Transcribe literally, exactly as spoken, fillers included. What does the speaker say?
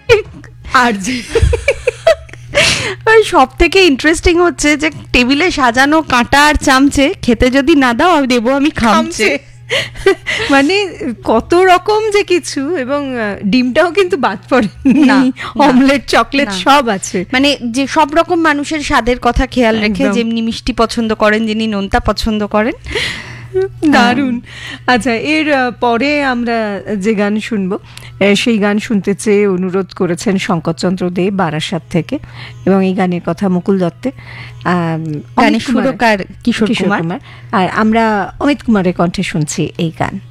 আর যে সব থেকে ইন্টারেস্টিং হচ্ছে যে টেবিলে সাজানো কাঁটা আর চামচে, খেতে যদি না দাও আমি দেবো আমি খামচে। মানে কত রকম যে কিছু, এবং ডিমটাও কিন্তু বাদ পড়ে না, অমলেট চকলেট সব আছে, মানে যে সব রকম মানুষের স্বাদের কথা খেয়াল রেখে, যেমনি মিষ্টি পছন্দ করেন, যিনি নোনতা পছন্দ করেন। দারুণ। আচ্ছা, এর পরে আমরা যে গান শুনবো সেই গান শুনতে চেয়ে অনুরোধ করেছেন শঙ্করচন্দ্র দে বারাসাত থেকে, এবং এই গানের কথা মুকুল দত্তে, গানের সুরকার কিশোর কুমার, আর আমরা অমিত কুমারের কণ্ঠে শুনছি এই গান।